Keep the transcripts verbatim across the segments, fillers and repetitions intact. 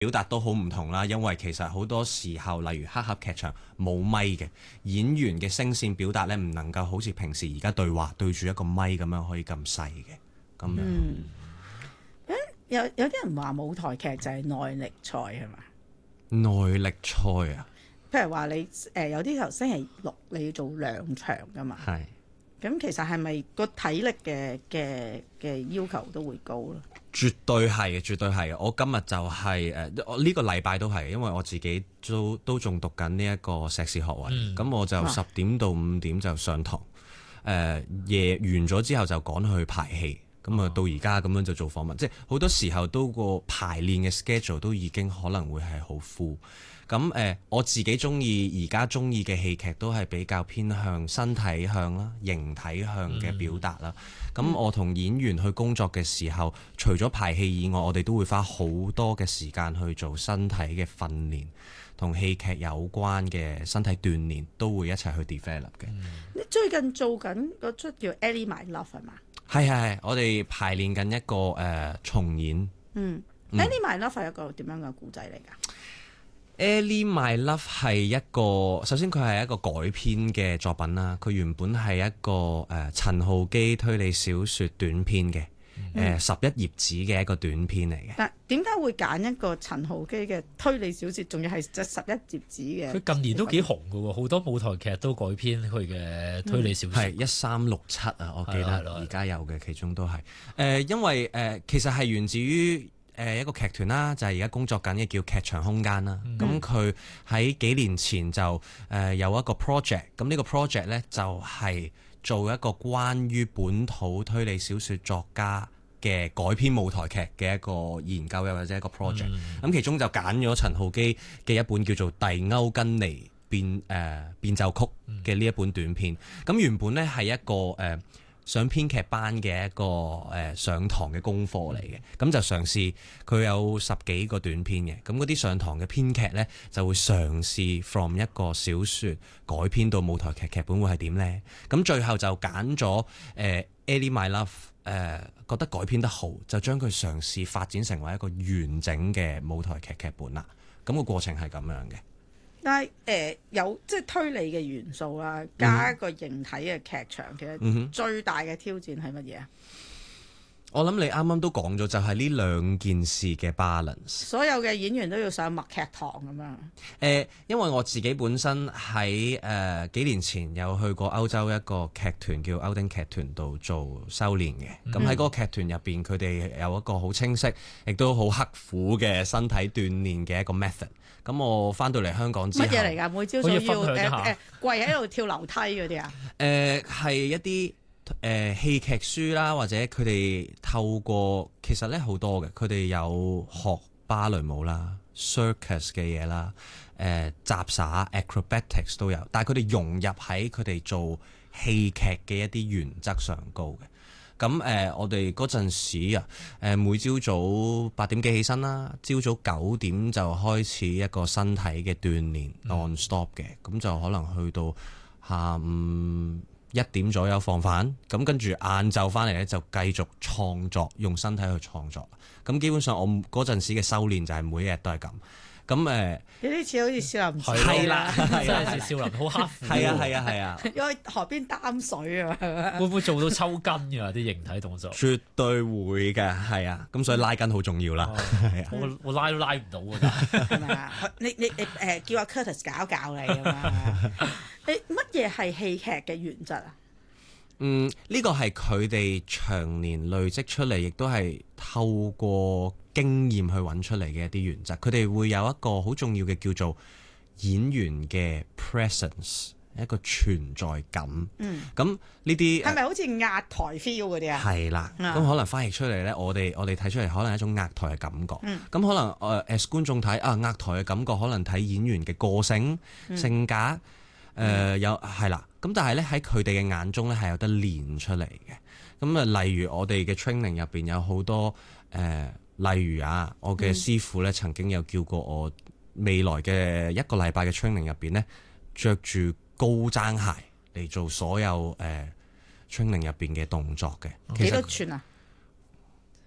表達都好唔同啦，因為其實好多時候，例如黑盒劇場冇咪嘅演員嘅聲線表達咧，唔能夠好似平時而家對話對住一個咪咁樣可以咁細嘅咁樣。 嗯，有有啲人話舞台劇就係耐力賽係嘛？ 耐力賽啊， 譬如話你誒、呃、有啲頭星期六你要做兩場噶嘛？ 係。 咁其實係咪個體力嘅嘅嘅要求都會高咧？ 絕對係嘅，絕對係嘅。我今日就係、是、誒，我、呃、呢、這個禮拜都係，因為我自己都都仲讀緊呢一個碩士學位，咁、嗯、我就十點到五點就上堂，誒、呃、夜完咗之後就趕去排戲，咁啊到而家咁樣就做訪問，哦、即係好多時候都個排練嘅 schedule 都已經可能會係好 full。咁誒、呃，我自己中意而家中意嘅戲劇都係比較偏向身體向啦、形體向嘅表達啦。咁、嗯、我同演員去工作嘅時候，除咗排戲以外，我哋都會花好多嘅時間去做身體嘅訓練，同戲劇有關嘅身體鍛鍊都會一齊去 develop 嘅。 你最近做緊嗰出叫《Ellie My Love》係嘛？ 係係係，我哋排練緊一個誒、呃、重演。 嗯，嗯《Ellie My Love》係一個點樣嘅故仔嚟㗎？ Ellie My Love 係一個，首先佢係一個改編嘅作品啦。佢原本係一個誒、呃、陳浩基推理小説短篇嘅，誒十一頁紙嘅一個短篇嚟嘅。 但點解會揀一個陳浩基嘅推理小説，仲要係即十一頁紙嘅？ 佢近年都幾紅㗎喎，好多舞台劇都改編佢嘅推理小説。 係一三六七啊，我記得而家有嘅其中都係誒、呃，因為誒、呃、其實係源自於。誒一個劇團啦，就係而家工作緊嘅叫劇場空間啦。咁佢喺幾年前就誒、呃、有一個 project，咁呢個 project 呢，就係、是、做一個關於本土推理小説作家嘅改編舞台劇嘅一個研究又或者一個 project。咁、嗯、其中就揀咗陳浩基嘅一本叫做《蒂歐根尼變誒、呃、變奏曲》嘅呢一本短篇。咁、嗯、原本呢係一個誒。呃上編劇班嘅一個誒、呃、上堂嘅功課嚟嘅，咁、嗯、就嘗試佢有十幾個短篇嘅，咁嗰啲上堂嘅編劇呢，就會嘗試 from 一個小説改編到舞台劇劇本會係點呢？咁最後就揀咗誒《Ellie My Love》誒，覺得改編得好，就將佢嘗試發展成為一個完整嘅舞台劇劇本啦。咁、個過程係咁樣嘅。 但係誒、呃、有即係推理嘅元素啦，加一個形體嘅劇場，其實最大嘅挑戰係乜嘢啊？ 我諗你啱啱都講咗，就係呢兩件事嘅 balance。所有嘅演員都要上默劇堂咁樣。誒、 呃，因為我自己本身喺誒、呃、幾年前有去過歐洲一個劇團叫歐丁劇團度做修練嘅。咁喺嗰個劇團入邊，佢哋有一個好清晰，亦都好刻苦嘅身體鍛鍊嘅一個 method。咁我翻到嚟香港之後， 乜嘢嚟㗎？每朝早要誒誒跪喺度跳樓梯嗰啲啊？誒係、呃、一啲誒、呃、戲劇書啦，或者佢哋透過其實咧好多嘅，佢哋有學芭蕾舞啦、circus 嘅嘢啦、誒、呃、雜耍 acrobatics 都有，但係佢哋融入喺佢哋做戲劇嘅一啲原則上高嘅。咁誒、呃，我哋嗰陣時啊，誒、呃、每朝早八點幾起身啦，朝早九點就開始一個身體嘅鍛鍊 non stop 嘅，咁、嗯、就可能去到下午一點左右放飯，咁跟住晏晝翻嚟咧就繼續創作，用身體去創作。咁基本上我嗰陣時嘅修練就係每一日都係咁。咁誒， 有啲似好似少林寺係啦， 真係似少林好刻苦。 係啊係啊係啊， 因為河邊擔水啊， 會唔會做到抽筋㗎啲形體動作？ 絕對會嘅，係啊。咁所以拉筋好重要啦。係啊， 我我拉都拉唔到㗎。係咪啊？你你你誒叫阿 Curtis 教教你啊嘛？你乜嘢係戲劇嘅原則啊？ 嗯，呢個係佢哋長年累積出嚟，亦都係透過經驗去揾出嚟嘅一啲原則。佢哋會有一個好重要嘅叫做演員嘅 presence， 一個存在感。嗯，咁呢啲係咪好似壓台 feel 嗰啲啊？ 係啦，咁、嗯、可能翻譯出嚟呢，我哋我哋睇出嚟可能係一種壓台嘅感覺。咁、嗯、可能誒、呃、as 觀眾睇啊，壓台嘅感覺可能睇演員嘅個性、嗯、性格。誒、呃、有係啦，咁但係咧喺佢哋嘅眼中咧係有得練出嚟嘅。咁啊，例如我哋嘅 training 入邊有好多誒、呃，例如啊，我嘅師傅咧曾經有叫過我未來嘅一個禮拜嘅 training 入邊咧，着住高踭鞋嚟做所有誒、呃、training 入邊嘅動作嘅。 幾多寸啊？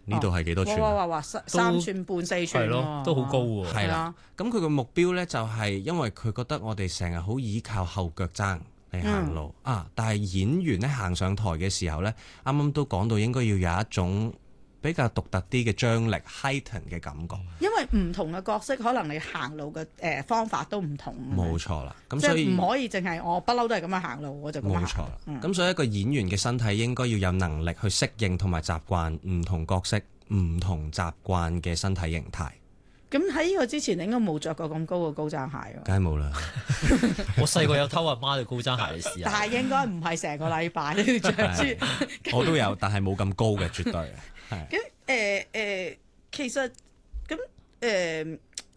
呢度係幾多寸？ 哇哇哇三三寸半四寸喎， 都好高喎。 係啦，咁佢個目標咧就係因為佢覺得我哋成日好依靠後腳踭嚟行路、嗯、啊，但係演員咧行上台嘅時候咧，啱啱都講到應該要有一種比較獨特啲嘅張力 heighten 嘅感覺， 因為唔同嘅角色可能你行路嘅誒方法都唔同。 冇錯啦，咁所以唔可以淨係我不嬲都係咁樣行路，我就咁樣行。冇錯啦，咁、 嗯、所以一個演員嘅身體應該要有能力去適應同埋習慣唔同角色、唔同習慣嘅身體形態。 咁喺呢個之前，你應該冇着過咁高嘅高踭鞋喎。 梗係冇啦， 我細個有偷阿媽嘅高踭鞋嚟試下。 但係應該唔係成個禮拜都要着住。 我都有，但係冇咁高嘅，絕對。 咁誒誒，其實咁誒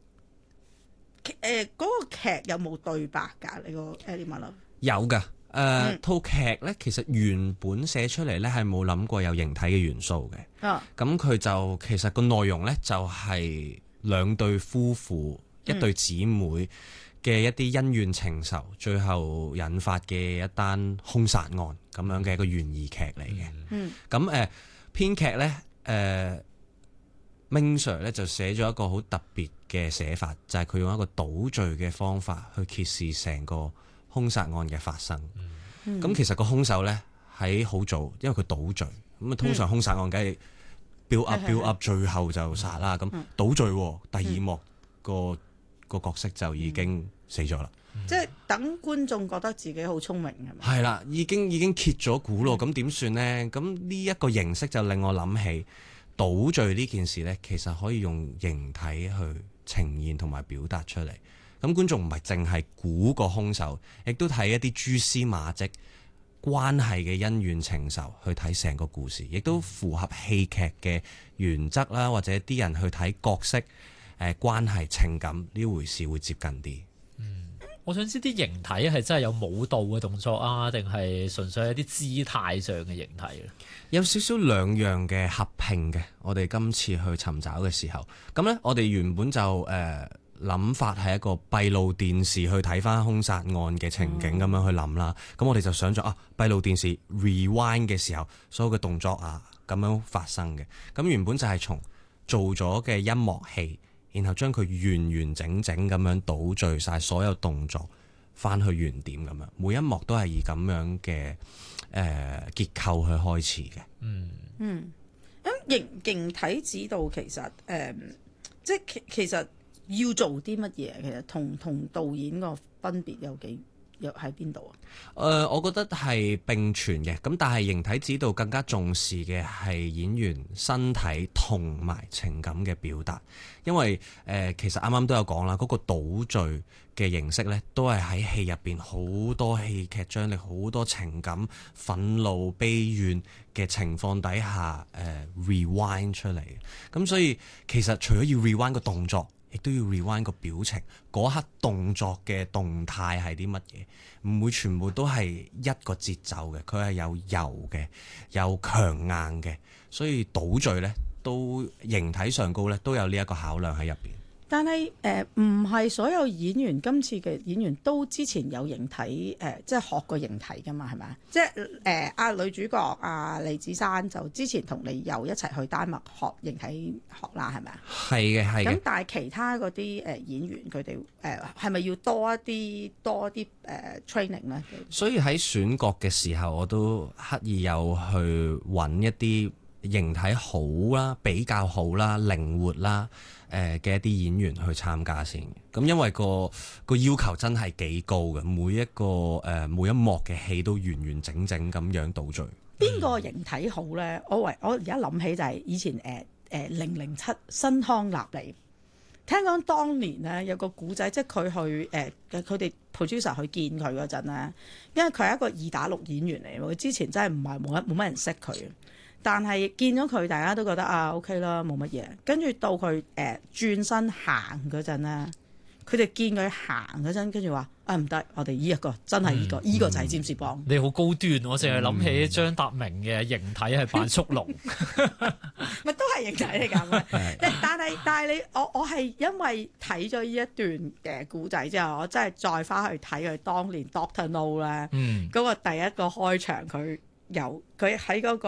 誒嗰個劇有冇對白㗎？你個 element 啊？ 有㗎。誒套劇咧，其實原本寫出嚟咧係冇諗過有形體嘅元素嘅。啊，咁佢就其實個內容咧就係兩對夫婦、嗯、一對姊妹嘅一啲恩怨情仇，最後引發嘅一單兇殺案咁樣嘅一個懸疑劇嚟嘅。嗯，咁誒、呃、編劇咧誒、呃、Ming Sir 咧就寫咗一個好特別嘅寫法，就係、是、佢用一個倒敘嘅方法去揭示成個兇殺案嘅發生。咁、嗯、其實個兇手咧喺好早，因為佢倒敘，咁啊通常兇殺案梗係 build up build up，最後就殺啦。咁倒敘第二幕個個角色就已經死咗啦。 即係等觀眾覺得自己好聰明係咪？ 係啦，已經已經揭咗估咯。咁點算呢？咁呢一個形式就令我諗起倒敘呢件事咧，其實可以用形體去呈現同埋表達出嚟。咁觀眾唔係淨係估個兇手，亦都睇一啲蛛絲馬跡、關係嘅恩怨情仇去睇成個故事，亦都符合戲劇嘅原則啦，或者啲人去睇角色誒、呃、關係情感呢回事會接近啲。 嗯，我想知啲形體係真係有舞蹈嘅動作啊，定係純粹係一啲姿態上嘅形體咧？ 有少少兩樣嘅合併嘅。我哋今次去尋找嘅時候，咁呢，我哋原本就誒。呃諗法係一個閉路電視去睇翻兇殺案嘅情景咁樣去諗啦，咁、嗯、我哋就想咗啊，閉路電視 rewind 嘅時候，所有嘅動作啊咁樣發生嘅。咁原本就係從做咗嘅音樂戲，然後將佢完完整整咁樣倒敘晒所有動作翻去原點咁樣，每一幕都係以咁樣嘅誒、呃、結構去開始嘅。嗯嗯，咁形形體指導其實誒、呃，即係其其實。要做啲乜嘢？其實同同導演個分別有幾有喺邊度啊？ 誒、呃，我覺得係並存嘅。咁但係形體指導更加重視嘅係演員身體同埋情感嘅表達，因為誒、呃、其實啱啱都有講啦，嗰、那個倒敘嘅形式咧，都係喺戲入邊好多戲劇張力、好多情感、憤怒、悲怨嘅情況底下誒、呃、rewind 出嚟。咁所以其實除咗要 rewind 個動作，亦都要 rewind 個表情，嗰刻動作嘅動態係啲乜嘢？唔會全部都係一個節奏嘅，佢係有柔嘅，有強硬嘅，所以倒敘呢都形體上高呢都有呢一個考量喺入邊。 但係誒唔係所有演員今次嘅演員都之前有形體誒、呃，即係學過形體㗎嘛？係咪？即係誒阿女主角阿李子珊就之前同你又一齊去丹麥學形體學啦，係咪啊？ 係嘅，係嘅。 咁但係其他嗰啲誒演員佢哋誒係咪要多一啲多啲誒、呃、training 咧？ 所以喺選角嘅時候，我都刻意有去揾一啲形體好啦、比較好啦、靈活啦。誒嘅一啲演員去參加先，咁因為個個要求真係幾高嘅，每一個誒、呃、每一幕嘅戲都完完整整咁樣倒敘。 邊個形體好咧？我為我而家諗起就係以前誒誒零零七新康納利，聽講當年咧有個古仔，即係佢去誒佢哋 producer 去見佢嗰陣咧，因為佢係一個二打六演員嚟，佢之前真係唔係冇乜冇乜人識佢。但係見咗佢，大家都覺得啊 OK 啦，冇乜嘢。跟住到佢誒、呃、轉身行嗰陣咧，佢哋見佢行嗰陣，跟住話啊唔得，我哋依一個真係依、這個，依、嗯、個就係占士邦。 你好高端，我淨係諗起張達明嘅形體係扮速龍， 咪都係形體嚟㗎。但係但係你我我係因為睇咗呢一段嘅故仔之後，我真係再翻去睇佢當年 Doctor No 咧，嗰、嗯、個第一個開場佢由佢喺嗰個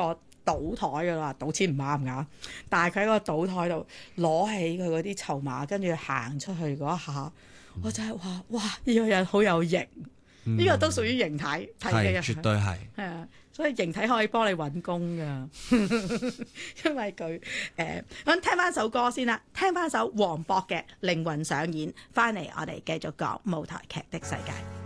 賭台噶啦，賭錢唔啱㗎，但係佢喺個賭台度攞起佢嗰啲籌碼，跟住行出去嗰一下，嗯、我就係話：哇！呢、這個人好有型，呢、嗯、個都屬於形體睇嘅人， 絕對係。係啊，所以形體可以幫你揾工㗎，因為佢誒咁聽翻首歌先啦，聽翻首黃渤嘅《靈魂上演》，翻嚟我哋繼續講舞台劇的世界。